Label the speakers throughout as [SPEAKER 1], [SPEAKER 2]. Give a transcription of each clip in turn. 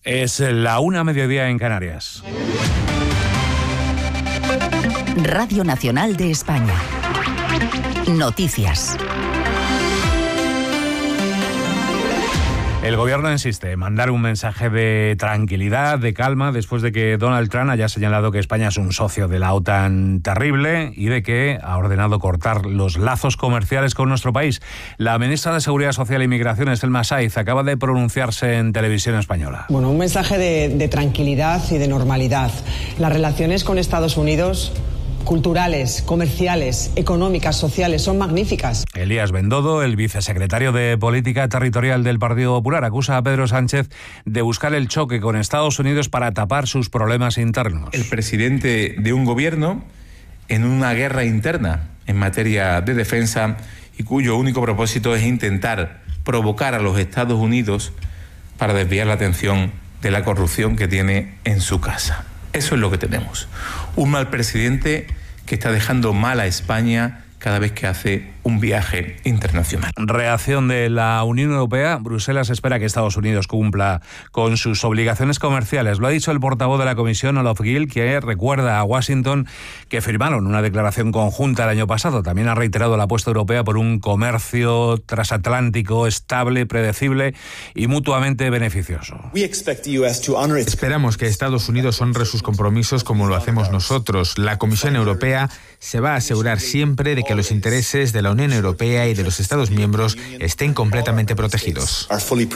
[SPEAKER 1] Es la 1:00 en Canarias.
[SPEAKER 2] Radio Nacional de España. Noticias.
[SPEAKER 1] El gobierno insiste en mandar un mensaje de tranquilidad, de calma, después de que Donald Trump haya señalado que España es un socio de la OTAN terrible y de que ha ordenado cortar los lazos comerciales con nuestro país. La ministra de Seguridad Social e Migraciones, Thelma Saiz, acaba de pronunciarse en televisión española.
[SPEAKER 3] Bueno, un mensaje de tranquilidad y de normalidad. Las relaciones con Estados Unidos, culturales, comerciales, económicas, sociales, son magníficas.
[SPEAKER 1] Elías Bendodo, el vicesecretario de Política Territorial del Partido Popular, acusa a Pedro Sánchez de buscar el choque con Estados Unidos para tapar sus problemas internos.
[SPEAKER 4] El presidente de un gobierno en una guerra interna en materia de defensa y cuyo único propósito es intentar provocar a los Estados Unidos para desviar la atención de la corrupción que tiene en su casa. Eso es lo que tenemos. Un mal presidente que está dejando mal a España cada vez que hace un viaje internacional.
[SPEAKER 1] Reacción de la Unión Europea. Bruselas espera que Estados Unidos cumpla con sus obligaciones comerciales. Lo ha dicho el portavoz de la Comisión, Olof Gill, que recuerda a Washington que firmaron una declaración conjunta el año pasado. También ha reiterado la apuesta europea por un comercio transatlántico estable, predecible y mutuamente beneficioso.
[SPEAKER 5] Esperamos que Estados Unidos honre sus compromisos como lo hacemos nosotros. La Comisión Europea se va a asegurar siempre de que los intereses de la Unión Europea y de los Estados miembros estén completamente protegidos.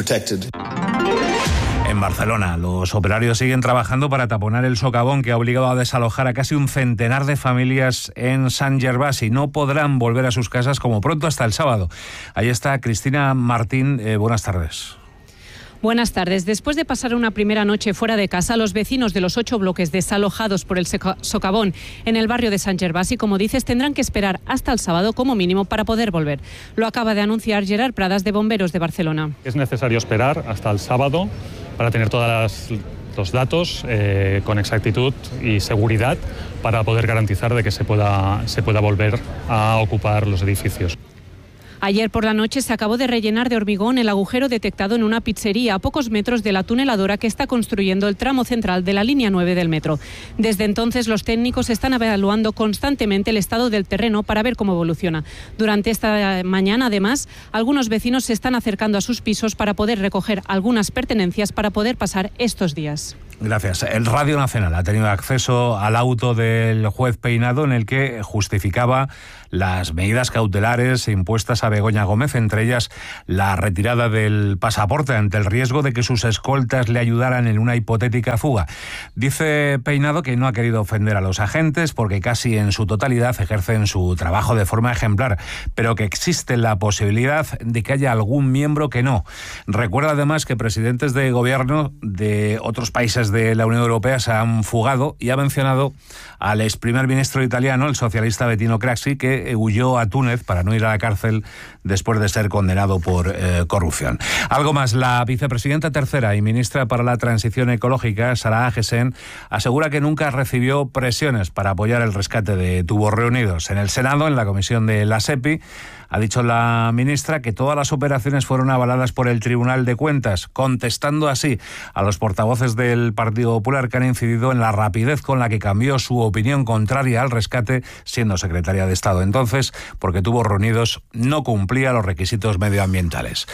[SPEAKER 1] En Barcelona, los operarios siguen trabajando para taponar el socavón que ha obligado a desalojar a casi un centenar de familias en Sant Gervasi. No podrán volver a sus casas como pronto hasta el sábado. Ahí está Cristina Martín. Buenas tardes.
[SPEAKER 6] Buenas tardes. Después de pasar una primera noche fuera de casa, los vecinos de los 8 bloques desalojados por el socavón en el barrio de Sant Gervasi, como dices, tendrán que esperar hasta el sábado como mínimo para poder volver. Lo acaba de anunciar Gerard Pradas, de Bomberos de Barcelona.
[SPEAKER 7] Es necesario esperar hasta el sábado para tener todos los datos con exactitud y seguridad para poder garantizar de que se pueda volver a ocupar los edificios.
[SPEAKER 6] Ayer por la noche se acabó de rellenar de hormigón el agujero detectado en una pizzería a pocos metros de la tuneladora que está construyendo el tramo central de la línea 9 del metro. Desde entonces los técnicos están evaluando constantemente el estado del terreno para ver cómo evoluciona. Durante esta mañana, además, algunos vecinos se están acercando a sus pisos para poder recoger algunas pertenencias para poder pasar estos días.
[SPEAKER 1] Gracias. El Radio Nacional ha tenido acceso al auto del juez Peinado en el que justificaba las medidas cautelares impuestas a Begoña Gómez, entre ellas la retirada del pasaporte ante el riesgo de que sus escoltas le ayudaran en una hipotética fuga. Dice Peinado que no ha querido ofender a los agentes porque casi en su totalidad ejercen su trabajo de forma ejemplar, pero que existe la posibilidad de que haya algún miembro que no. Recuerda además que presidentes de gobierno de otros países de la Unión Europea se han fugado y ha mencionado al ex primer ministro italiano, el socialista Bettino Craxi, que huyó a Túnez para no ir a la cárcel después de ser condenado por corrupción. Algo más, la vicepresidenta tercera y ministra para la Transición Ecológica, Sara Agesen, asegura que nunca recibió presiones para apoyar el rescate de tubos reunidos. En el Senado, en la comisión de la SEPI, ha dicho la ministra que todas las operaciones fueron avaladas por el Tribunal de Cuentas, contestando así a los portavoces del Partido Popular que han incidido en la rapidez con la que cambió su opinión contraria al rescate siendo secretaria de Estado entonces, porque Tubos Reunidos no cumplía los requisitos medioambientales.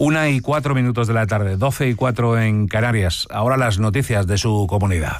[SPEAKER 1] 1:04 de la tarde, 12:04 en Canarias. Ahora las noticias de su comunidad.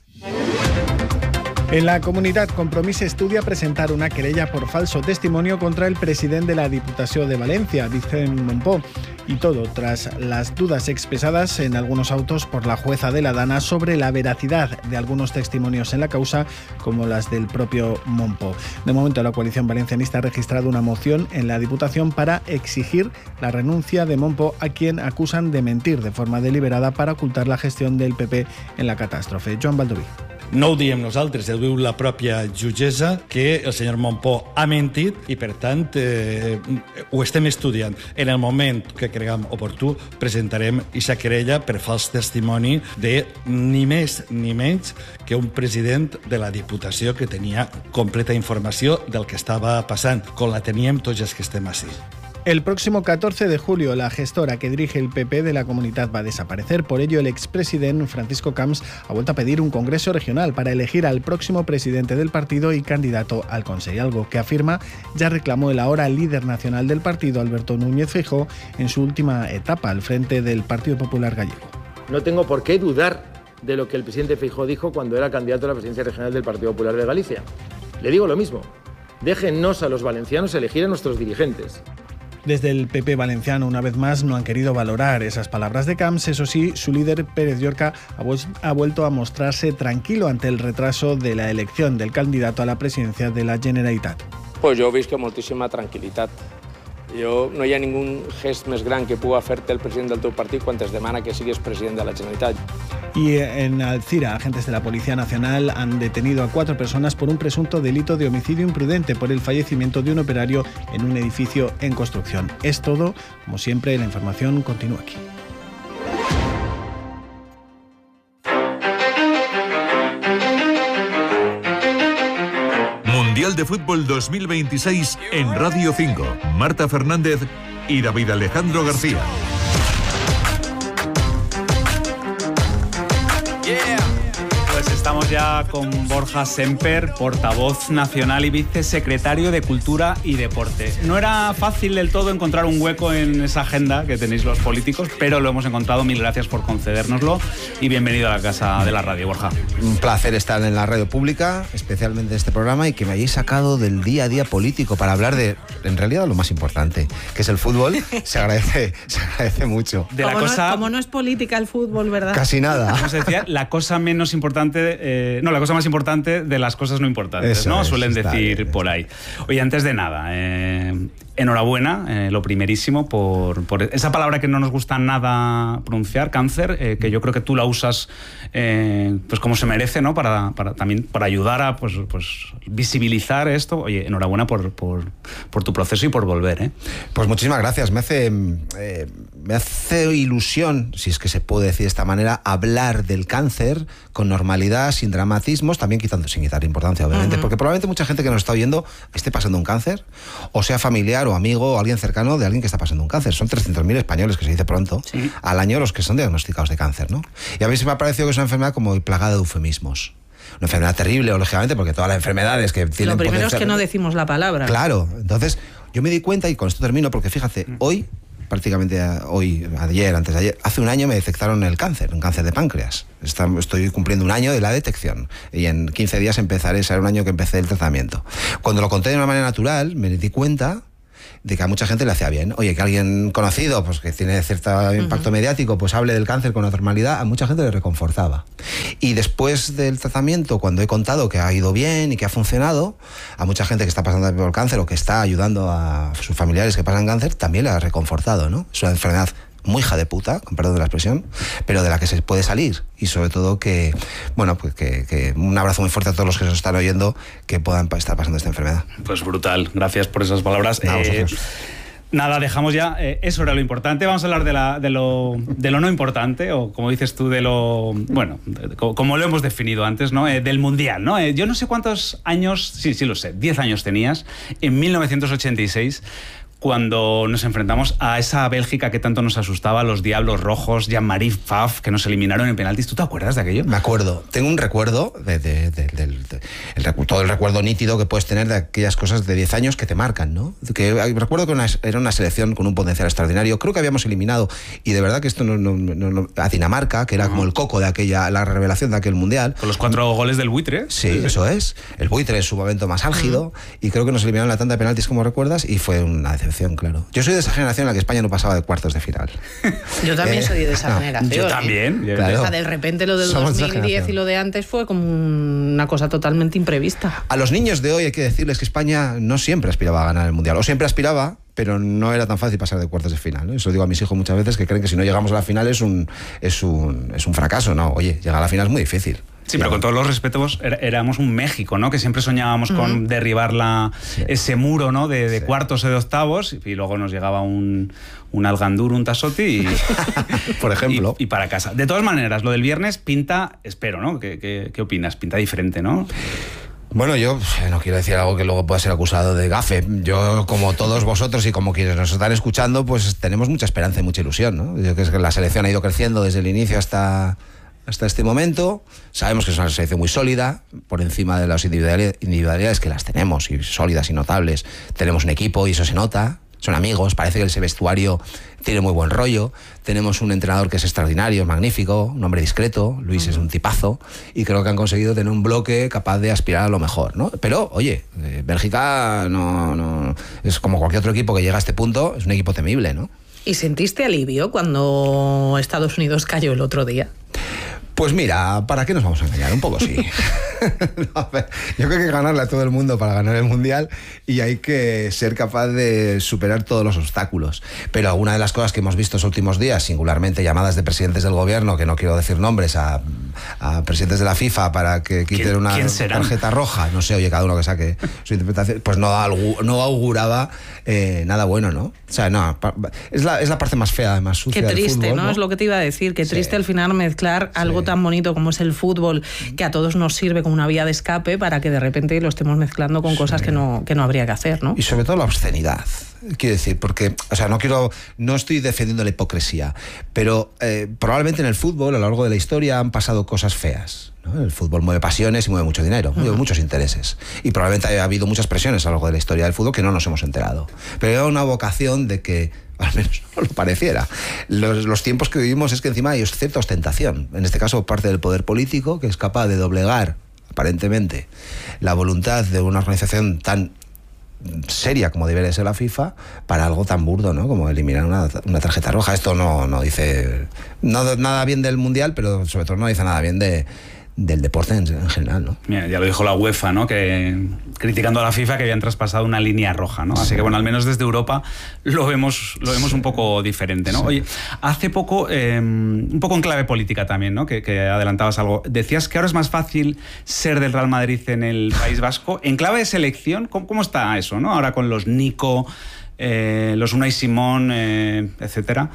[SPEAKER 8] En la comunitat Compromís estudia presentar una querella por falso testimonio contra el presidente de la Diputació de Valencia, Vicent Mompó. Y todo tras las dudas expresadas en algunos autos por la jueza de la Dana sobre la veracidad de algunos testimonios en la causa, como las del propio Mompó. De momento, la coalición valencianista ha registrado una moción en la Diputación para exigir la renuncia de Mompó, a quien acusan de mentir de forma deliberada para ocultar la gestión del PP en la catástrofe. Joan Baldoví.
[SPEAKER 9] No ho diem nosaltres, ho diu la pròpia jutgessa, que el senyor Mompó ha mentit i, per tant, ho estem estudiant. En el moment que creguem oportú, presentarem aquesta querella per fals testimoni de ni més ni menys que un president de la Diputació que tenia completa informació del que estava passant, com la teníem tots els que estem ací.
[SPEAKER 8] El próximo 14 de julio, la gestora que dirige el PP de la comunidad va a desaparecer. Por ello, el expresidente Francisco Camps ha vuelto a pedir un congreso regional para elegir al próximo presidente del partido y candidato al Consell, algo que afirma ya reclamó el ahora líder nacional del partido, Alberto Núñez Feijóo, en su última etapa al frente del Partido Popular Gallego.
[SPEAKER 10] No tengo por qué dudar de lo que el presidente Feijóo dijo cuando era candidato a la presidencia regional del Partido Popular de Galicia. Le digo lo mismo, déjennos a los valencianos elegir a nuestros dirigentes.
[SPEAKER 8] Desde el PP valenciano, una vez más, no han querido valorar esas palabras de Camps. Eso sí, su líder, Pérez Llorca, ha vuelto a mostrarse tranquilo ante el retraso de la elección del candidato a la presidencia de la Generalitat.
[SPEAKER 11] Pues jo visc amb moltíssima tranquil·litat. No hi ha ningún gest més gran que pugui fer-te el president del teu partit quan es demana que siguis president de la Generalitat.
[SPEAKER 8] Y en Alcira, agentes de la Policía Nacional han detenido a 4 personas por un presunto delito de homicidio imprudente por el fallecimiento de un operario en un edificio en construcción. Es todo. Como siempre, la información continúa aquí.
[SPEAKER 12] Mundial de Fútbol 2026 en Radio 5. Marta Fernández y David Alejandro García.
[SPEAKER 13] Pues estamos ya con Borja Semper, portavoz nacional y vicesecretario de Cultura y Deporte. No era fácil del todo encontrar un hueco en esa agenda que tenéis los políticos, pero lo hemos encontrado. Mil gracias por concedérnoslo y bienvenido a la casa de la radio, Borja.
[SPEAKER 14] Un placer estar en la radio pública, especialmente en este programa, y que me hayáis sacado del día a día político para hablar de, en realidad, lo más importante, que es el fútbol. Se agradece mucho.
[SPEAKER 15] De como no es política el fútbol, ¿verdad?
[SPEAKER 14] Casi nada.
[SPEAKER 13] Como se decía, la cosa menos importante, la cosa más importante de las cosas no importantes, eso, ¿no? Suelen decir bien, por ahí. Oye, antes de nada, enhorabuena, lo primerísimo, por esa palabra que no nos gusta nada pronunciar, cáncer, que yo creo que tú la usas pues como se merece, ¿no? También para ayudar a pues visibilizar esto. Oye, enhorabuena por tu proceso y por volver, ¿eh?
[SPEAKER 14] Pues muchísimas gracias. Me hace ilusión, si es que se puede decir de esta manera, hablar del cáncer con normalidad, sin dramatismos, también sin quitar importancia, obviamente, porque probablemente mucha gente que nos está oyendo esté pasando un cáncer, o sea familiar o amigo o alguien cercano de alguien que está pasando un cáncer. Son 300.000 españoles, que se dice pronto, sí, al año los que son diagnosticados de cáncer, ¿no? Y a mí se me ha parecido que es una enfermedad como plagada de eufemismos. Una enfermedad terrible, lógicamente, porque todas las enfermedades que tienen...
[SPEAKER 15] Lo primero es que no decimos la palabra.
[SPEAKER 14] Claro, entonces yo me di cuenta, y con esto termino, porque fíjate, hoy, prácticamente hoy, ayer, antes de ayer, hace un año me detectaron un cáncer de páncreas. Estoy cumpliendo un año de la detección y en 15 días será un año que empecé el tratamiento. Cuando lo conté de una manera natural, me di cuenta de que a mucha gente le hacía bien. Oye, que alguien conocido, pues que tiene cierto impacto mediático, pues hable del cáncer con normalidad, a mucha gente le reconfortaba. Y después del tratamiento, cuando he contado que ha ido bien y que ha funcionado, a mucha gente que está pasando por cáncer o que está ayudando a sus familiares que pasan cáncer, también le ha reconfortado, ¿no? Es una enfermedad muy hija de puta, con perdón de la expresión, pero de la que se puede salir, y sobre todo que un abrazo muy fuerte a todos los que nos están oyendo que puedan estar pasando esta enfermedad.
[SPEAKER 13] Pues brutal, gracias por esas palabras. Nada, dejamos ya, eso era lo importante. Vamos a hablar de lo no importante, o como dices tú, como lo hemos definido antes, ¿no? Del Mundial, ¿no? Yo no sé cuántos años, sí lo sé, 10 años tenías, en 1986, cuando nos enfrentamos a esa Bélgica que tanto nos asustaba, los Diablos Rojos, Jean-Marie Pfaff, que nos eliminaron en penaltis. ¿Tú te acuerdas de aquello?
[SPEAKER 14] Me acuerdo. Tengo un recuerdo, todo el recuerdo nítido que puedes tener de aquellas cosas de 10 años que te marcan, ¿no? Recuerdo que era una selección con un potencial extraordinario. Creo que habíamos eliminado, y de verdad que esto a Dinamarca, que era como el coco de la revelación de aquel Mundial.
[SPEAKER 13] Con los 4 goles del Buitre.
[SPEAKER 14] Sí, eso es. El Buitre en su momento más álgido, y creo que nos eliminaron la tanda de penaltis, como recuerdas, y fue una decepción. Claro. Yo soy de esa generación en la que España no pasaba de cuartos de final.
[SPEAKER 15] Yo también soy de esa generación.
[SPEAKER 13] Yo también.
[SPEAKER 15] Claro. O sea, de repente lo del 2010 y lo de antes fue como una cosa totalmente imprevista.
[SPEAKER 14] A los niños de hoy hay que decirles que España no siempre aspiraba a ganar el Mundial, o siempre aspiraba, pero no era tan fácil pasar de cuartos de final, ¿no? Eso digo a mis hijos muchas veces, que creen que si no llegamos a la final es un fracaso. No, oye, llegar a la final es muy difícil.
[SPEAKER 13] Sí, pero con todos los respetos, éramos un México, ¿no? Que siempre soñábamos con derribar ese muro, ¿no? De cuartos o de octavos, y luego nos llegaba un Algandur, un Tassotti
[SPEAKER 14] por ejemplo.
[SPEAKER 13] Y para casa. De todas maneras, lo del viernes pinta, espero, ¿no? ¿Qué opinas? Pinta diferente, ¿no?
[SPEAKER 14] Bueno, yo no quiero decir algo que luego pueda ser acusado de gafe. Yo, como todos vosotros y como quienes nos están escuchando, pues tenemos mucha esperanza y mucha ilusión, ¿no? Yo creo que la selección ha ido creciendo desde el inicio hasta este momento. Sabemos que es una selección muy sólida, por encima de las individualidades que las tenemos, y sólidas y notables. Tenemos un equipo y eso se nota. Son amigos, parece que ese vestuario tiene muy buen rollo. Tenemos un entrenador que es extraordinario, magnífico, un hombre discreto. Luis es un tipazo y creo que han conseguido tener un bloque capaz de aspirar a lo mejor, ¿no? Pero, oye, Bélgica no es como cualquier otro equipo que llega a este punto, es un equipo temible, ¿no?
[SPEAKER 15] ¿Y sentiste alivio cuando Estados Unidos cayó el otro día?
[SPEAKER 14] Pues mira, ¿para qué nos vamos a engañar? Un poco sí. No, a ver, yo creo que hay que ganarle a todo el mundo para ganar el Mundial y hay que ser capaz de superar todos los obstáculos. Pero alguna de las cosas que hemos visto estos últimos días, singularmente llamadas de presidentes del gobierno, que no quiero decir nombres, a presidentes de la FIFA para que quiten una tarjeta roja, no sé, oye, cada uno que saque su interpretación, pues no auguraba nada bueno, ¿no? O sea, no, es la parte más fea, más sucia del fútbol.
[SPEAKER 15] Qué triste, ¿no? Es lo que te iba a decir, qué triste al final mezclar algo tan bonito como es el fútbol, que a todos nos sirve como una vía de escape, para que de repente lo estemos mezclando con cosas que no habría que hacer, ¿no?
[SPEAKER 14] Y sobre todo la obscenidad. Quiero decir, porque, o sea, no estoy defendiendo la hipocresía, pero probablemente en el fútbol a lo largo de la historia han pasado cosas feas, ¿no? El fútbol mueve pasiones y mueve mucho dinero, mueve muchos intereses. Y probablemente ha habido muchas presiones a lo largo de la historia del fútbol que no nos hemos enterado. Pero hay una vocación de que, al menos no lo pareciera. Los tiempos que vivimos es que encima hay cierta ostentación. En este caso, parte del poder político, que es capaz de doblegar, aparentemente, la voluntad de una organización tan seria como debería ser la FIFA para algo tan burdo, ¿no? Como eliminar una tarjeta roja. Esto no dice nada bien del Mundial, pero sobre todo no dice nada bien del deporte en general, ¿no?
[SPEAKER 13] Mira, ya lo dijo la UEFA, ¿no? Que criticando a la FIFA que habían traspasado una línea roja, ¿no? Así que bueno, al menos desde Europa lo vemos un poco diferente, ¿no? Sí. Oye, hace poco, un poco en clave política también, ¿no? Que adelantabas algo. Decías que ahora es más fácil ser del Real Madrid en el País Vasco. En clave de selección, ¿cómo está eso, no? Ahora con los Nico, los Unai Simón, etcétera.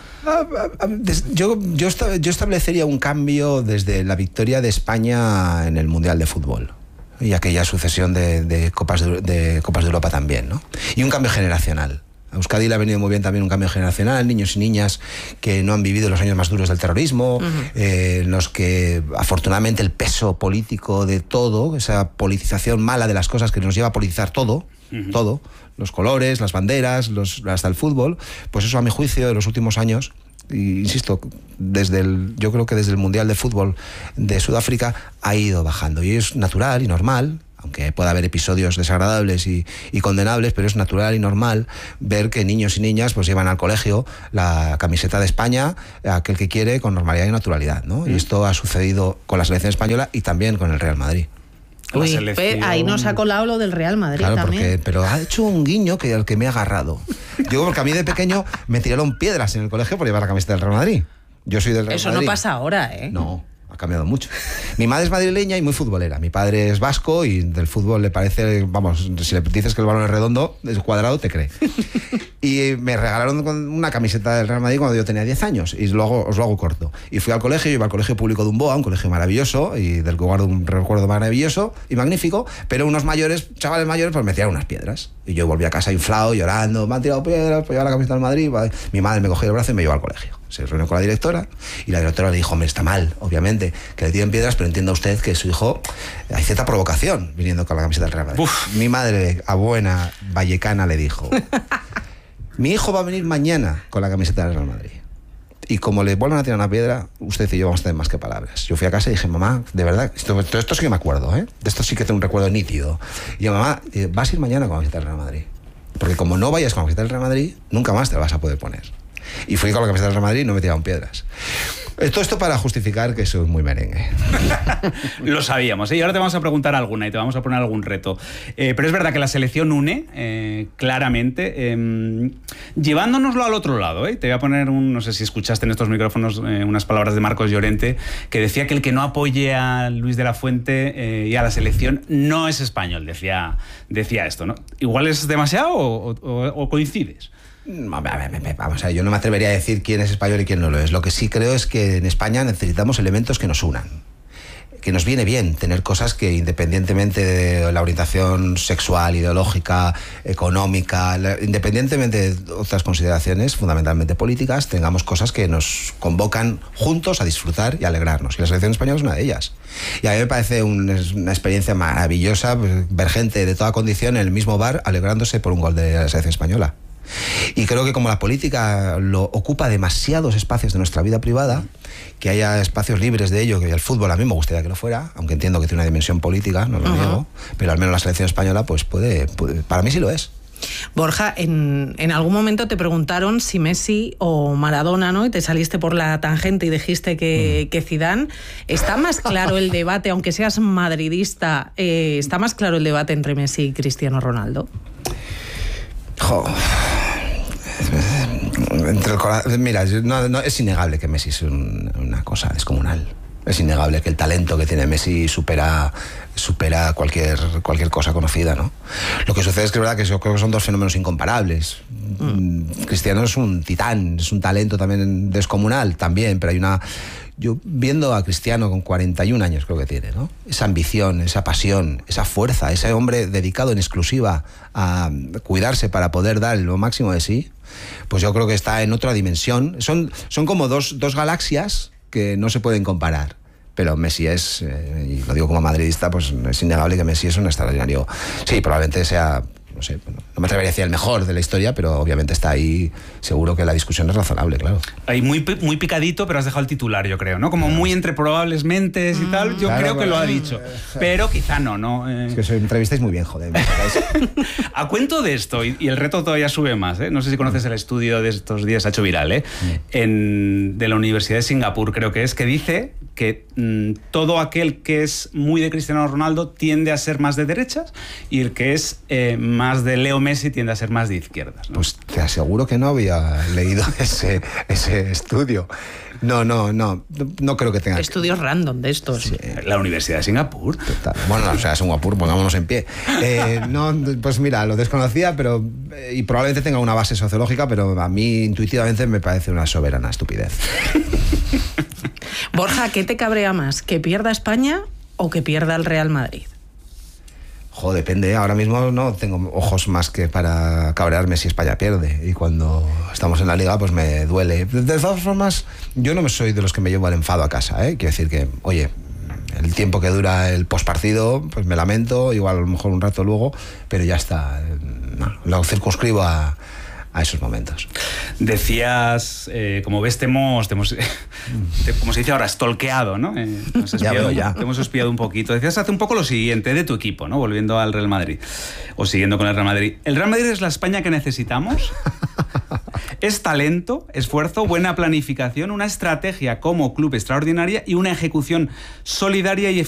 [SPEAKER 14] Yo establecería un cambio desde la victoria de España en el Mundial de Fútbol y aquella sucesión de Copas de Europa también, ¿no? Y un cambio generacional. A Euskadi le ha venido muy bien también un cambio generacional, niños y niñas que no han vivido los años más duros del terrorismo, en los que afortunadamente el peso político de todo, esa politización mala de las cosas que nos lleva a politizar todo, todo, los colores, las banderas, hasta el fútbol, pues eso, a mi juicio, en los últimos años, y insisto, yo creo que desde el Mundial de Fútbol de Sudáfrica ha ido bajando, y es natural y normal, aunque pueda haber episodios desagradables y condenables, pero es natural y normal ver que niños y niñas pues llevan al colegio la camiseta de España, aquel que quiere, con normalidad y naturalidad, ¿no? Y esto ha sucedido con la selección española y también con el Real Madrid.
[SPEAKER 15] Uy, ahí nos ha colado lo del Real Madrid, claro, también.
[SPEAKER 14] Pero ha hecho un guiño al que me ha agarrado. Yo, porque a mí de pequeño me tiraron piedras en el colegio por llevar la camiseta del Real Madrid. Yo soy del Real Madrid.
[SPEAKER 15] Eso no pasa ahora, ¿eh?
[SPEAKER 14] No, ha cambiado mucho. Mi madre es madrileña y muy futbolera. Mi padre es vasco y del fútbol le parece, vamos, si le dices que el balón es redondo, es cuadrado, te cree. Y me regalaron una camiseta del Real Madrid cuando yo tenía 10 años, y os lo hago corto. Y fui al colegio, iba al colegio público de Umboa, un colegio maravilloso, y del que guardo un recuerdo maravilloso y magnífico, pero unos chavales mayores, pues me tiraron unas piedras. Y yo volví a casa inflado, llorando, me han tirado piedras, pues llevar la camiseta del Madrid. Mi madre me cogió el brazo y me llevó al colegio. Se reunió con la directora, y la directora le dijo, hombre, está mal, obviamente, que le tiren piedras, pero entienda usted que su hijo, hay cierta provocación viniendo con la camiseta del Real Madrid. Mi madre, a buena vallecana, le dijo... Mi hijo va a venir mañana con la camiseta del Real Madrid. Y como le vuelvan a tirar una piedra, usted y yo vamos a tener más que palabras. Yo fui a casa y dije, mamá, de verdad, esto sí que me acuerdo, ¿eh? De esto sí que tengo un recuerdo nítido. Y yo, mamá, vas a ir mañana con la camiseta del Real Madrid. Porque como no vayas con la camiseta del Real Madrid, nunca más te la vas a poder poner. Y fui con la camiseta del Real Madrid y no me tiraron piedras. Todo esto para justificar que soy muy merengue.
[SPEAKER 13] Lo sabíamos, ¿eh? Y ahora te vamos a preguntar alguna y te vamos a poner algún reto. Pero es verdad que la selección une, claramente, llevándonoslo al otro lado, ¿eh? Te voy a poner no sé si escuchaste en estos micrófonos unas palabras de Marcos Llorente, que decía que el que no apoye a Luis de la Fuente y a la selección no es español, decía esto, ¿no? ¿Igual es demasiado o coincides?
[SPEAKER 14] Vamos a ver, yo no me atrevería a decir quién es español y quién no lo es. Lo que sí creo es que en España necesitamos elementos que nos unan. que nos viene bien tener cosas que, independientemente de la orientación sexual, ideológica, económica, independientemente de otras consideraciones fundamentalmente políticas, tengamos cosas que nos convocan juntos a disfrutar y alegrarnos. Y la selección española es una de ellas. Y a mí me parece una experiencia maravillosa ver gente de toda condición en el mismo bar alegrándose por un gol de la selección española. Y creo que como la política lo ocupa demasiados espacios de nuestra vida privada, que haya espacios libres de ello, que el fútbol a mí me gustaría que lo fuera, aunque entiendo que tiene una dimensión política, no lo niego, pero al menos la selección española pues puede, para mí sí lo es.
[SPEAKER 15] Borja, en algún momento te preguntaron si Messi o Maradona, ¿no? Y te saliste por la tangente y dijiste que Zidane. ¿Está más claro el debate, aunque seas madridista, está más claro el debate entre Messi y Cristiano Ronaldo?
[SPEAKER 14] Mira, no, es innegable que Messi es una cosa descomunal. Es innegable que el talento que tiene Messi supera cualquier cosa conocida, ¿no? Lo que sucede es que es verdad que yo creo que son dos fenómenos incomparables. Cristiano es un titán, es un talento también descomunal, también, pero hay una... Yo viendo a Cristiano con 41 años creo que tiene, ¿no? Esa ambición, esa pasión, esa fuerza, ese hombre dedicado en exclusiva a cuidarse para poder dar lo máximo de sí, pues yo creo que está en otra dimensión. Son como dos galaxias que no se pueden comparar. Pero Messi es, y lo digo como madridista, pues es innegable que Messi es un extraordinario. Sí, probablemente sea, no sé, no me atrevería a decir el mejor de la historia, pero obviamente está ahí, seguro que la discusión es razonable, claro.
[SPEAKER 13] Ahí muy picadito, pero has dejado el titular, yo creo, ¿no? Como muy entre probablemente y tal, yo creo que lo ha dicho. Pero quizá no.
[SPEAKER 14] Es que os entrevistáis muy bien, joder.
[SPEAKER 13] A cuento de esto, y el reto todavía sube más, ¿eh? No sé si conoces el estudio de estos días, se ha hecho viral, ¿eh? De la Universidad de Singapur, creo que es, que dice que todo aquel que es muy de Cristiano Ronaldo tiende a ser más de derechas y el que es más de Leo Messi tiende a ser más de izquierdas, ¿no?
[SPEAKER 14] Pues te aseguro que no había leído ese estudio. No creo que tenga...
[SPEAKER 15] Estudios random de estos.
[SPEAKER 14] Sí.
[SPEAKER 13] La Universidad de Singapur.
[SPEAKER 14] Total. Bueno, o sea, Singapur, pongámonos en pie. No, pues mira, lo desconocía, pero y probablemente tenga una base sociológica, pero a mí intuitivamente me parece una soberana estupidez.
[SPEAKER 15] Borja, ¿qué te cabrea más? ¿Que pierda España o que pierda el Real Madrid?
[SPEAKER 14] Depende. Ahora mismo no tengo ojos más que para cabrearme si España pierde. Y cuando estamos en la Liga, pues me duele. De todas formas, yo no soy de los que me llevo el enfado a casa, ¿eh? Quiero decir que, oye, el tiempo que dura el postpartido, pues me lamento, igual a lo mejor un rato luego, pero ya está. Lo circunscribo a esos momentos.
[SPEAKER 13] Decías, como ves, te hemos como se dice ahora, stalkeado, ¿no? Te hemos espiado un poquito. Decías hace un poco lo siguiente de tu equipo, ¿no? Volviendo al Real Madrid, o siguiendo con el Real Madrid. ¿El Real Madrid es la España que necesitamos? Es talento, esfuerzo, buena planificación, una estrategia como club extraordinaria y una ejecución solidaria y